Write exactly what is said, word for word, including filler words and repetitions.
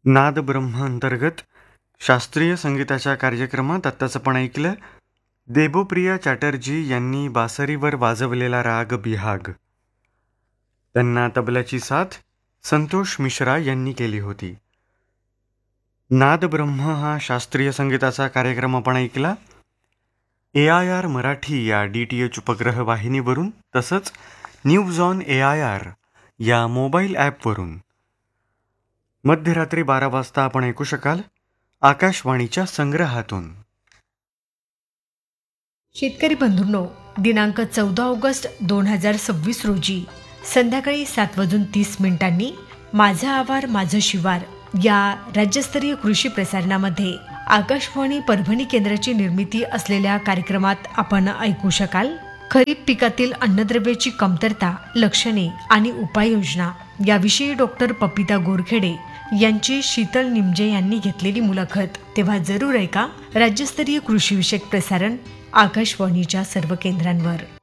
नाद ब्रह्म अंतर्गत शास्त्रीय संगीताच्या कार्यक्रमात आत्ताच आपण ऐकलं देबोप्रिया चॅटर्जी यांनी बासरीवर वाजवलेला राग बिहाग. त्यांना तबल्याची साथ संतोष मिश्रा यांनी केली होती. नाद ब्रह्म हा शास्त्रीय संगीताचा कार्यक्रम आपण ऐकला ए आय आर मराठी या डी टी एच उपग्रह वाहिनीवरून, तसंच news on A I R या मोबाईल ॲपवरून. मध्यरात्री बारा वाजता आपण ऐकू शकाल आकाशवाणीच्या संग्रहातून. शेतकरी बंधूंनो, दिनांक चौदा ऑगस्ट दोन हजार सव्वीस रोजी संध्याकाळी सात वाजून तीस मिनिटांनी माझा आवार माझं शिवार या राज्यस्तरीय कृषी प्रसारणामध्ये आकाशवाणी परभणी केंद्राची निर्मिती असलेल्या कार्यक्रमात आपण ऐकू शकाल खरीप पिकातील अन्नद्रव्याची कमतरता, लक्षणे आणि उपाययोजना याविषयी डॉक्टर पपिता गोरखेडे यांची शीतल निमजे यांनी घेतलेली मुलाखत. तेव्हा जरूर ऐका राज्यस्तरीय कृषीविषयक प्रसारण आकाशवाणीच्या सर्व केंद्रांवर.